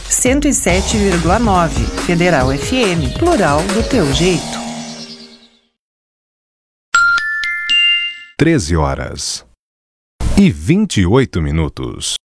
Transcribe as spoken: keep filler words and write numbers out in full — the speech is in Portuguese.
cento e sete vírgula nove. Federal F M, plural do teu jeito. treze horas e vinte e oito minutos.